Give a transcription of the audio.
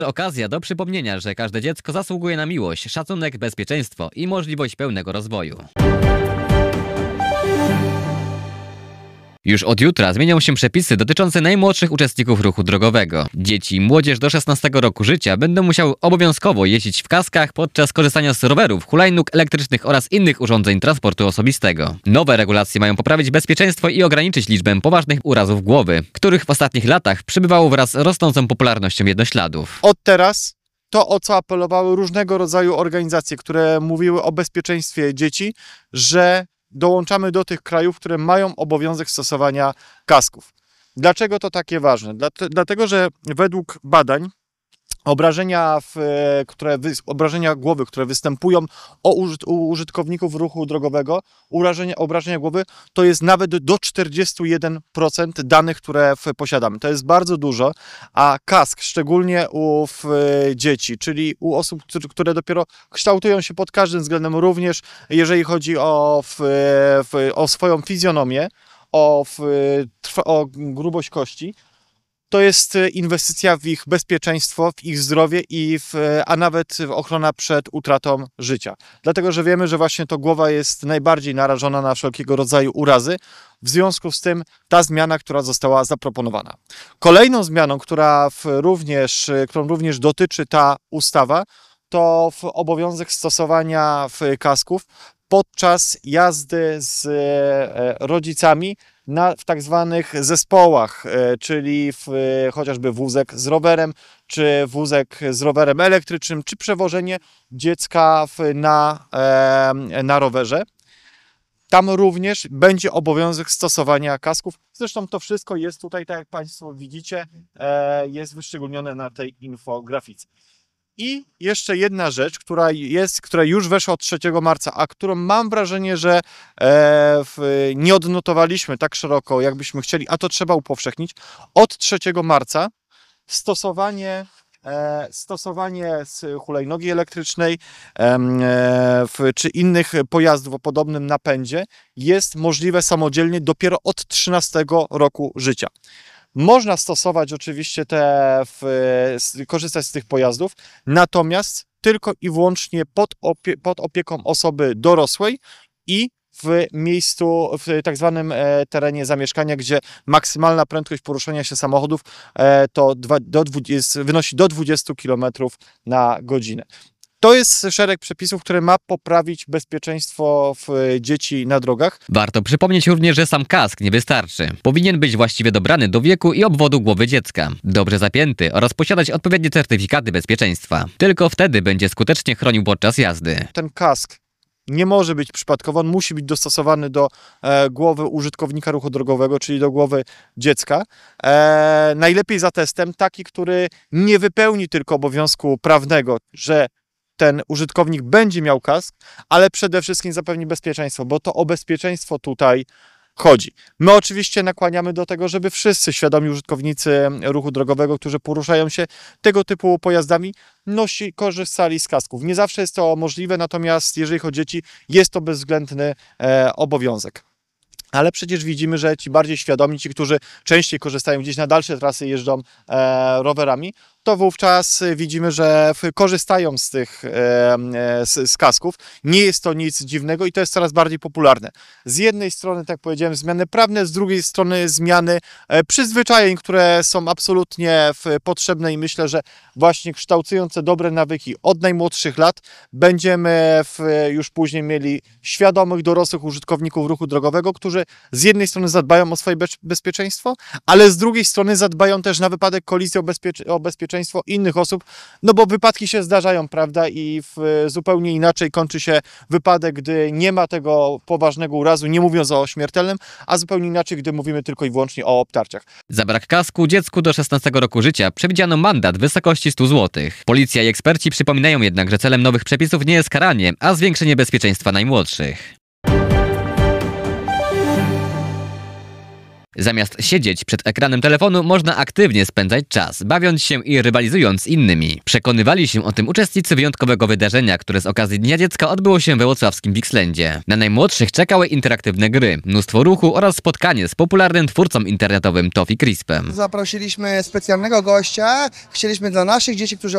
Okazja do przypomnienia, że każde dziecko zasługuje na miłość, szacunek, bezpieczeństwo i możliwość pełnego rozwoju. Już od jutra zmienią się przepisy dotyczące najmłodszych uczestników ruchu drogowego. Dzieci i młodzież do 16 roku życia będą musiały obowiązkowo jeździć w kaskach podczas korzystania z rowerów, hulajnóg elektrycznych oraz innych urządzeń transportu osobistego. Nowe regulacje mają poprawić bezpieczeństwo i ograniczyć liczbę poważnych urazów głowy, których w ostatnich latach przybywało wraz z rosnącą popularnością jednośladów. Od teraz to, o co apelowały różnego rodzaju organizacje, które mówiły o bezpieczeństwie dzieci, że dołączamy do tych krajów, które mają obowiązek stosowania kasków. Dlaczego to takie ważne? Dlatego, że według badań obrażenia głowy, które występują u użytkowników ruchu drogowego, obrażenia głowy, to jest nawet do 41% danych, które posiadamy. To jest bardzo dużo, a kask, szczególnie u dzieci, czyli u osób, które dopiero kształtują się pod każdym względem, również jeżeli chodzi o swoją fizjonomię, o grubość kości, to jest inwestycja w ich bezpieczeństwo, w ich zdrowie a nawet ochrona przed utratą życia. Dlatego, że wiemy, że właśnie to głowa jest najbardziej narażona na wszelkiego rodzaju urazy. W związku z tym ta zmiana, która została zaproponowana. Kolejną zmianą, którą również dotyczy ta ustawa, to obowiązek stosowania kasków podczas jazdy z rodzicami w tak zwanych zespołach, czyli chociażby wózek z rowerem, czy wózek z rowerem elektrycznym, czy przewożenie dziecka na rowerze. Tam również będzie obowiązek stosowania kasków. Zresztą to wszystko jest tutaj, tak jak Państwo widzicie, jest wyszczególnione na tej infografice. I jeszcze jedna rzecz, która już weszła od 3 marca, a którą mam wrażenie, że nie odnotowaliśmy tak szeroko, jakbyśmy chcieli, a to trzeba upowszechnić. Od 3 marca stosowanie z hulajnogi elektrycznej czy innych pojazdów o podobnym napędzie jest możliwe samodzielnie dopiero od 13 roku życia. Można stosować oczywiście korzystać z tych pojazdów, natomiast tylko i wyłącznie pod opieką osoby dorosłej i w miejscu, w tak zwanym terenie zamieszkania, gdzie maksymalna prędkość poruszania się samochodów wynosi do 20 km na godzinę. To jest szereg przepisów, które ma poprawić bezpieczeństwo dzieci na drogach. Warto przypomnieć również, że sam kask nie wystarczy. Powinien być właściwie dobrany do wieku i obwodu głowy dziecka, dobrze zapięty oraz posiadać odpowiednie certyfikaty bezpieczeństwa. Tylko wtedy będzie skutecznie chronił podczas jazdy. Ten kask nie może być przypadkowy, on musi być dostosowany do głowy użytkownika ruchu drogowego, czyli do głowy dziecka. Najlepiej za testem taki, który nie wypełni tylko obowiązku prawnego, że ten użytkownik będzie miał kask, ale przede wszystkim zapewni bezpieczeństwo, bo to o bezpieczeństwo tutaj chodzi. My oczywiście nakłaniamy do tego, żeby wszyscy świadomi użytkownicy ruchu drogowego, którzy poruszają się tego typu pojazdami, korzystali z kasków. Nie zawsze jest to możliwe, natomiast jeżeli chodzi o dzieci, jest to bezwzględny obowiązek. Ale przecież widzimy, że ci bardziej świadomi, ci, którzy częściej korzystają gdzieś na dalsze trasy, jeżdżą rowerami, to wówczas widzimy, że korzystają z kasków. Nie jest to nic dziwnego i to jest coraz bardziej popularne. Z jednej strony, tak jak powiedziałem, zmiany prawne, z drugiej strony zmiany przyzwyczajeń, które są absolutnie potrzebne i myślę, że właśnie kształtując te dobre nawyki od najmłodszych lat będziemy już później mieli świadomych, dorosłych użytkowników ruchu drogowego, którzy z jednej strony zadbają o swoje bezpieczeństwo, ale z drugiej strony zadbają też na wypadek kolizji o bezpieczeństwo innych osób, no bo wypadki się zdarzają, prawda, i zupełnie inaczej kończy się wypadek, gdy nie ma tego poważnego urazu, nie mówiąc o śmiertelnym, a zupełnie inaczej, gdy mówimy tylko i wyłącznie o obtarciach. Za brak kasku dziecku do 16 roku życia przewidziano mandat w wysokości 100 zł. Policja i eksperci przypominają jednak, że celem nowych przepisów nie jest karanie, a zwiększenie bezpieczeństwa najmłodszych. Zamiast siedzieć przed ekranem telefonu, można aktywnie spędzać czas, bawiąc się i rywalizując z innymi. Przekonywali się o tym uczestnicy wyjątkowego wydarzenia, które z okazji Dnia Dziecka odbyło się we wrocławskim Pixlandzie. Na najmłodszych czekały interaktywne gry, mnóstwo ruchu oraz spotkanie z popularnym twórcą internetowym Tofi Crispem. Zaprosiliśmy specjalnego gościa. Chcieliśmy dla naszych dzieci, którzy